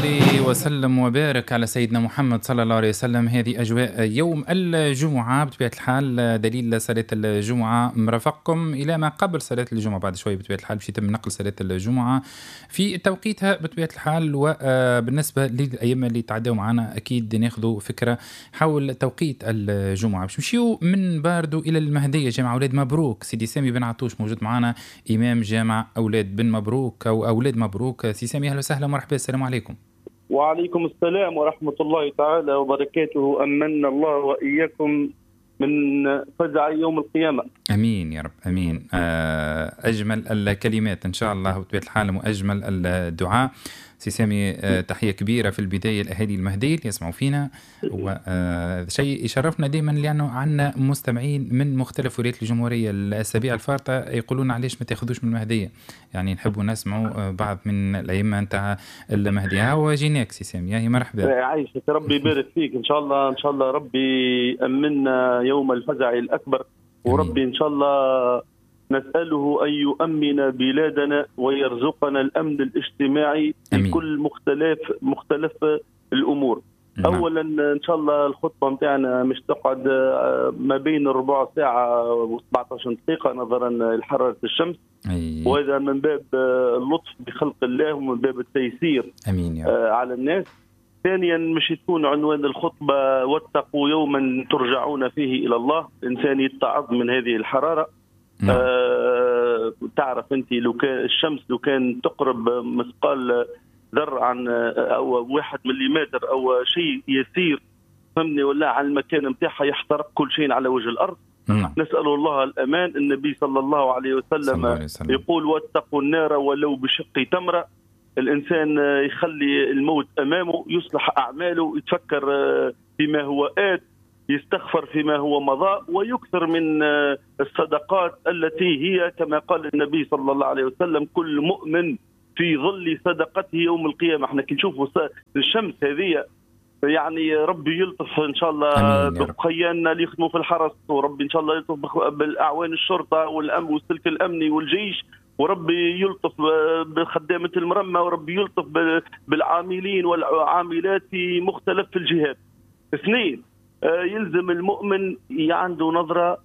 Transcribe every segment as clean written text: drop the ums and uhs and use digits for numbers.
وصلي وسلم وبارك على سيدنا محمد صلى الله عليه وسلم. هذه أجواء يوم الجمعة بطبيعة الحال، دليل صلاة الجمعة مرافقكم إلى ما قبل صلاة الجمعة. بعد شوي بطبيعة الحال باش يتم نقل صلاة الجمعة في توقيتها بطبيعة الحال. وبالنسبة للأيام اللي تعدوا معنا أكيد ناخذوا فكرة حول توقيت الجمعة. باش نمشيو من باردو إلى المهدية، جامع أولاد مبروك. سيدي سامي بن عطوش موجود معنا، إمام جامع أولاد بن مبروك أو أولاد مبروك. سيدي سامي أهلا وسهلا مرحبا، السلام عليكم. وعليكم السلام ورحمة الله تعالى وبركاته. أمن الله وإياكم من فزع يوم القيامة. أمين يا رب أمين. أجمل الكلمات إن شاء الله وبطبيعة الحال وأجمل الدعاء. سي سامي تحية كبيرة في البداية لأهالي المهدي اللي يسمعوا فينا، وشيء يشرفنا دائما لأنه عندنا مستمعين من مختلف ولايات الجمهورية. الأسابيع الفارطة يقولون علاش ما تاخذوش من المهدية، يعني نحبوا نسمعوا بعض من الأئمة نتاع المهدية. وجيناك سي سامي، يا مرحبا. عايشك ربي يبارك فيك. إن شاء الله ربي أمنا يوم الفزع الأكبر، وربي إن شاء الله نسأله أن يؤمن بلادنا ويرزقنا الأمن الاجتماعي في كل مختلف الأمور. أولا إن شاء الله الخطبة متاعنا مش تقعد ما بين ربع ساعة و17 دقيقة نظرا لحرارة الشمس، وهذا من باب اللطف بخلق الله ومن باب التيسير على الناس. ثانيا مش تكون عنوان الخطبة واتقوا يوما ترجعون فيه إلى الله. الإنسان يتعظ من هذه الحرارة. تعرف أنت لو كان الشمس لو كان تقرب مثقال ذر عن أو 1 مليمتر أو شيء يسير فهمني ولا على المكان متاعها يحترق كل شيء على وجه الأرض. نسأل الله الأمان. النبي صلى الله عليه وسلم يقول واتقوا النار ولو بشق تمرة. الإنسان يخلي الموت أمامه، يصلح أعماله، يتفكر فيما هو آت، يستغفر فيما هو مضى، ويكثر من الصدقات التي هي كما قال النبي صلى الله عليه وسلم كل مؤمن في ظل صدقته يوم القيامة. احنا كي نشوفوا الشمس هذه يعني ربي يلطف ان شاء الله بقياننا اللي يخدموا في الحرس، وربي ان شاء الله يلطف بالاعوان الشرطه والامن والسلك الامني والجيش، وربي يلطف بخدامه المرمى، وربي يلطف بالعاملين والعاملات في مختلف الجهات. 2 يلزم المؤمن عنده نظره،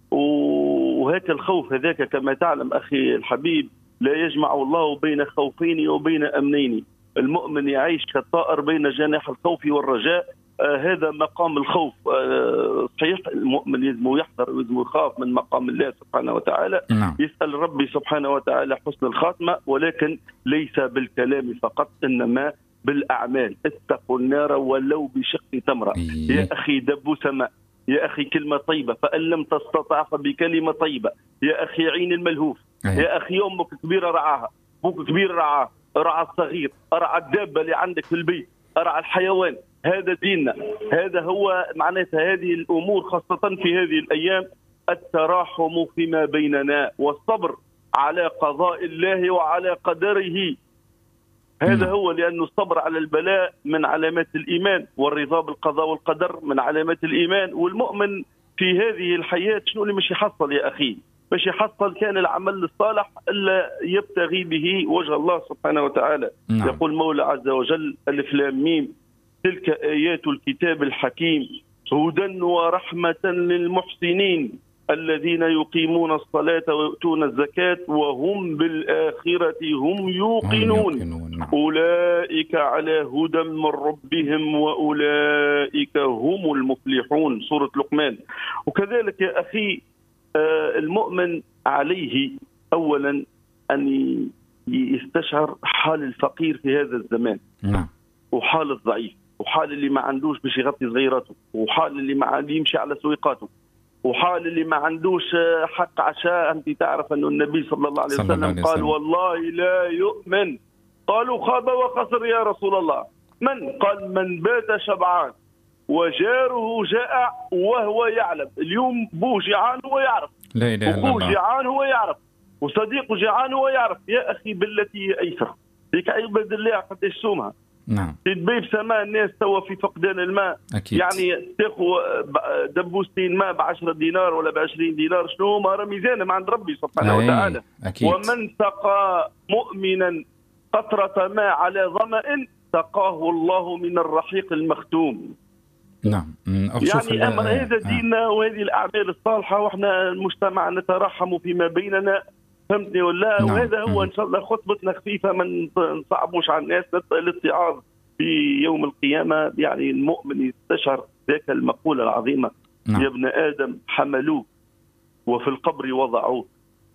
وهيك الخوف هذاك كما تعلم اخي الحبيب لا يجمع الله بين خوفين وبين امنين. المؤمن يعيش كالطائر بين جناح الخوف والرجاء. هذا مقام الخوف. صحيح المؤمن يلزم يحذر ويلزم يخاف من مقام الله سبحانه وتعالى. يسأل ربي سبحانه وتعالى حسن الخاتمة، ولكن ليس بالكلام فقط إنما بالأعمال. اتقوا النار ولو بشق تمرة. يا أخي دب سماء، يا أخي كلمة طيبة، فإن لم تستطع فبكلمة طيبة. يا أخي عين الملهوف، يا أخي أمك كبيرة رعاها، أبوك كبير رعاه، أرعى الصغير، أرعى الدابة اللي عندك في البيت، أرعى الحيوان. هذا ديننا، هذا هو معناتها هذه الأمور خاصة في هذه الأيام. التراحم فيما بيننا والصبر على قضاء الله وعلى قدره. هذا هو، لأن الصبر على البلاء من علامات الإيمان، والرضا بالقضاء والقدر من علامات الإيمان. والمؤمن في هذه الحياة شنو اللي مش يحصل يا أخي؟ باش يحصل كان العمل الصالح إلا يبتغي به وجه الله سبحانه وتعالى. يقول مولى عز وجل ألف لام ميم تلك آيات الكتاب الحكيم هدى ورحمة للمحسنين الذين يقيمون الصلاة ويؤتون الزكاة وهم بالآخرة هم يوقنون أولئك على هدى من ربهم وأولئك هم المفلحون. سورة لقمان. وكذلك يا أخي المؤمن عليه أولا أن يستشعر حال الفقير في هذا الزمان، وحال الضعيف، وحال اللي ما عندوش باش يغطي صغيرته، وحال اللي يمشي على سويقاته، وحال اللي ما عندوش حق عشاء. أنت تعرف أن النبي صلى الله عليه وسلم قال والله لا يؤمن. قالوا خاب وخسر يا رسول الله. من؟ قال من بات شبعان وجاره جائع وهو يعلم. اليوم بوه جيعان هو يعرف، لا إله إلا الله. وبوه جيعان هو يعرف، وصديقه جيعان هو يعرف. يا أخي بالتي هي أيسر. ديك عباد الله قداش سومها. تدبي بسماء الناس توا في فقدان الماء. أكيد. يعني تاخذ دبوستين ماء ب10 دينار ولا ب20 دينار، شنو ما راه ميزانه عند ربي سبحانه وتعالى. أكيد. ومن سقى مؤمنا قطرة ماء على ظمأ سقاه الله من الرحيق المختوم. نعم. يعني أمر هذا ديننا وهذه الأعمال الصالحة، وإحنا المجتمع نترحم فيما بيننا، فهمتني ولا؟ نعم. وهذا هو إن شاء الله خطبتنا خفيفة، ما نصعبوش على الناس. الاتعاظ في يوم القيامة، يعني المؤمن يستشعر ذاك المقولة العظيمة: نعم. يا ابن آدم حملوك وفي القبر وضعوك،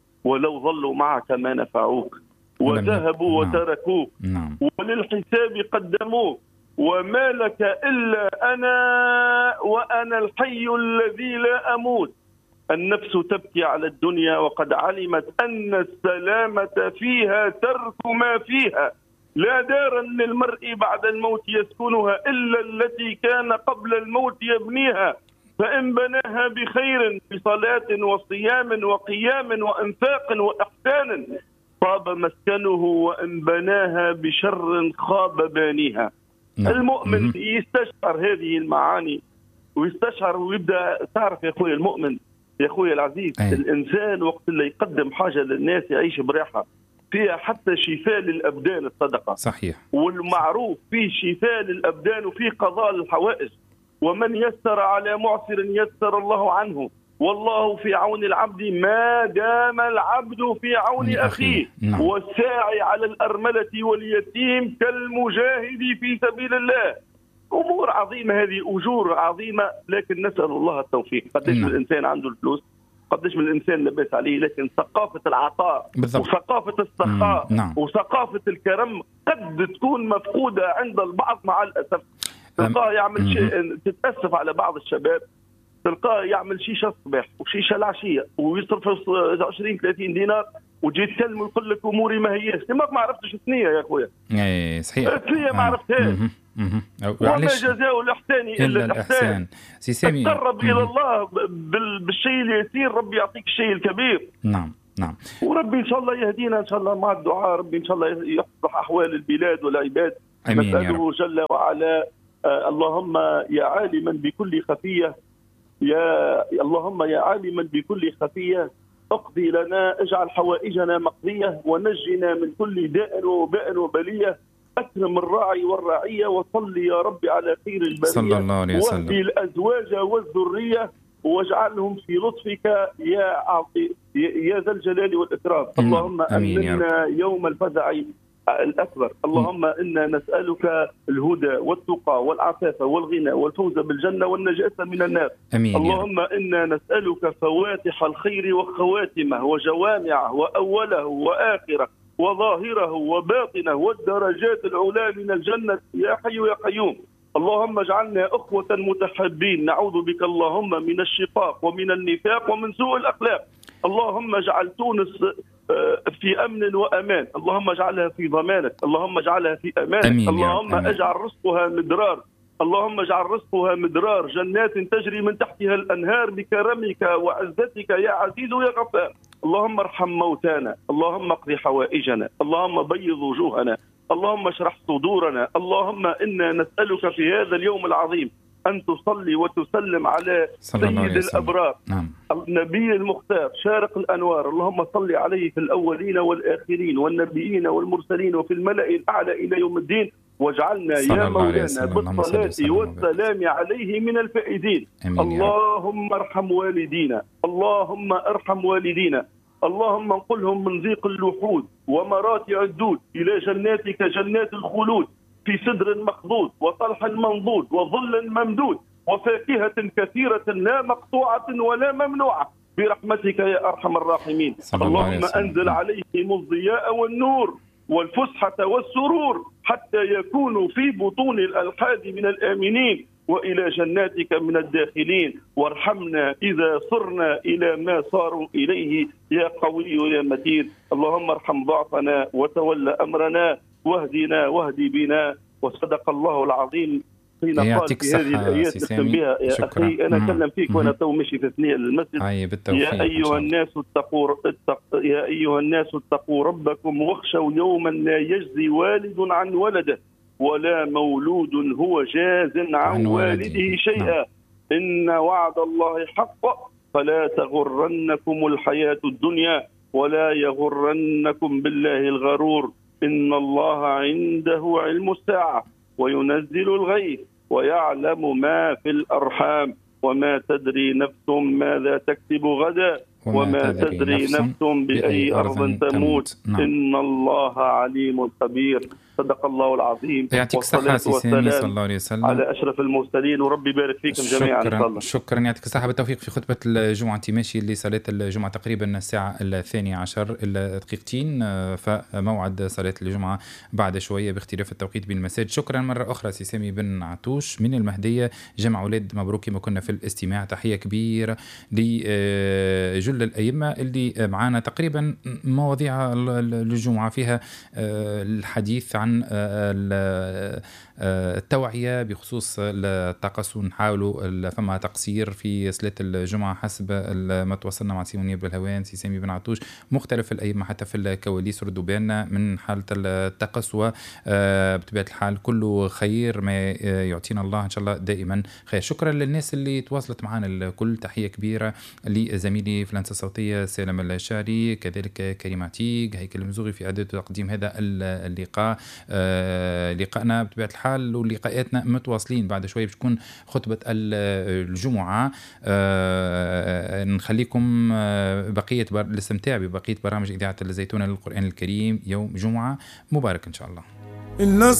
ولو ظلوا معك ما نفعوك، وذهبوا وتركوك، وللحساب قدموك، وما لك إلا أنا وأنا الحي الذي لا أموت. النفس تبكي على الدنيا وقد علمت أن السلامة فيها ترك ما فيها. لا دار للمرء بعد الموت يسكنها إلا التي كان قبل الموت يبنيها، فإن بناها بخير بصلاة وصيام وقيام وإنفاق وإحسان طاب مسكنه، وإن بناها بشر خاب بانيها. المؤمن يستشعر هذه المعاني ويستشعر ويبدأ. تعرف يا أخوي المؤمن، يا أخوي العزيز، الإنسان وقت اللي يقدم حاجة للناس يعيش براحة، فيها حتى شفاء للأبدان الصدقة. صحيح. والمعروف فيه شفاء للأبدان وفيه قضاء للحوائج. ومن يسر على معسر يسر الله عنه، والله في عون العبد ما دام العبد في عون أخيه. والساعي على الأرملة واليتيم كالمجاهد في سبيل الله. أمور عظيمة هذه، أجور عظيمة، لكن نسأل الله التوفيق. قديش من الإنسان عنده الفلوس، قديش من الإنسان لباس عليه، لكن ثقافة العطاء وثقافة السخاء وثقافة الكرم قد تكون مفقودة عند البعض مع الأسف. تلقاه يعمل شيء، تتأسف على بعض الشباب، تلقاه يعمل شيشة الصباح وشيشة العشية ويصرف 20-30 دينار، وجيت تكلم ويقول لك أموري ما هياش. ما عرفتش الثنية يا أخويا. صحيح. الثنية ما عرفتهاش. وما جزاء الإحسان إلا الإحسان. تقرب إلى الله بالشيء اليسير، ربي يعطيك الشيء الكبير. نعم. وربي إن شاء الله يهدينا إن شاء الله مع الدعاء. ربي إن شاء الله يصلح أحوال البلاد والعباد. نسأله جل وعلا. اللهم يا عالما بكل خفية، اللهم يا عالما بكل خفية اقضي لنا، اجعل حوائجنا مقضية، ونجنا من كل داء وباء وبلية. أكرم الراعي والرعية، وصل يا رب على خير البرية صلى الله عليه وسلم. واهدي الأزواج والذرية واجعلهم في لطفك يا ذا الجلال والإكرام. اللهم أمنا يوم الفزع الأكبر. اللهم إنا نسألك الهدى والتقى والعفاف والغنى والفوز بالجنة والنجاة من النار. اللهم إنا نسألك فواتح الخير وخواتمه وجوامعه وأوله وآخره وظاهره وباطنه والدرجات العلى من الجنة يا حي يا قيوم. اللهم اجعلنا أخوة متحابين، نعوذ بك اللهم من الشقاق ومن النفاق ومن سوء الأخلاق. اللهم اجعل تونس في أمن وأمان، اللهم اجعلها في ضمانك، اللهم اجعلها في أمان. اللهم اجعل رزقها مدرار، اللهم اجعل رزقها مدرار، جنات تجري من تحتها الأنهار بكرمك وعزتك يا عزيز يا غفار. اللهم ارحم موتانا، اللهم اقضي حوائجنا، اللهم بيض وجوهنا، اللهم اشرح صدورنا. اللهم إنا نسألك في هذا اليوم العظيم أن تصلي وتسلم على سيد الأبرار النبي المختار شارق الأنوار. اللهم صل عليه في الأولين والآخرين والنبيين والمرسلين وفي الملأ الأعلى إلى يوم الدين، واجعلنا يا مولانا بالصلاة والسلام عليه من الفائزين. اللهم ارحم والدينا، اللهم ارحم والدينا، اللهم انقلهم من ضيق اللحود ومراتع الدود إلى جناتك جنات الخلود، في سدر مخضود وطلح منضود وظل ممدود وفاكهة كثيرة لا مقطوعة ولا ممنوعة برحمتك يا أرحم الراحمين. اللهم أنزل عليهم الضياء والنور والفسحة والسرور حتى يكونوا في بطون الألحاد من الآمنين وإلى جناتك من الداخلين. وارحمنا إذا صرنا إلى ما صاروا إليه يا قوي يا متين. اللهم ارحم ضعفنا وتولى أمرنا واهدنا واهدي بنا. وصدق الله العظيم حين قال في هذه الآيات نختم بها يا أخي. أنا أكلم فيك وأنا تو مشي في ثنية المسجد. يا أيها الناس اتقوا ربكم واخشوا يوما لا يجزي والد عن ولده ولا مولود هو جاز عن والده شيئا. إن وعد الله حق فلا تغرنكم الحياة الدنيا ولا يغرنكم بالله الغرور. إن الله عنده علم الساعة وينزل الغيث ويعلم ما في الأرحام وما تدري نفس ماذا تكسب غدا وما تدري نفس بأي أرض تموت. نعم. إن الله عليم خبير. صدق الله العظيم. يعطيك الصحة سيسامي صلى الله عليه وسلم على أشرف المرسلين وربي يبارك فيكم جميعا. شكرا يعطيك الصحة بالتوفيق في خطبة الجمعة ماشي اللي صلاة الجمعة تقريبا الساعة 12 إلا دقيقتين، فموعد صلاة الجمعة بعد شوية باختلاف التوقيت بين المساجد. شكرا مرة أخرى سيسامي بن عطوش من المهدية جمع أولاد مبروك ما كنا في الاستماع. تحية كبيرة لجل الأئمة اللي معانا. تقريبا مواضيع الجمعة فيها الحديث عن التوعية بخصوص التقص، نحاولوا فما تقصير في صلاة الجمعة حسب ما توصلنا مع سيمونية بالهوان سيسامي بن عطوش. مختلف الأئمة حتى في الكواليس ردوا بالنا من حالة التقص، وبطبيعة الحال كله خير ما يعطينا الله إن شاء الله دائما خير. شكرا للناس اللي تواصلت معنا الكل. تحية كبيرة لزميلي في الهندسة الصوتية سالم الشاري، كذلك كريم عتيق، هيكل المزوغي في إعداد وتقديم هذا اللقاء. لقاءنا بطبيعة الحال ولقاءاتنا متواصلين. بعد شوي بتكون خطبة الجمعة. نخليكم بقية الاستمتاع ببقية برامج إذاعة الزيتونة للقرآن الكريم. يوم جمعة مبارك إن شاء الله.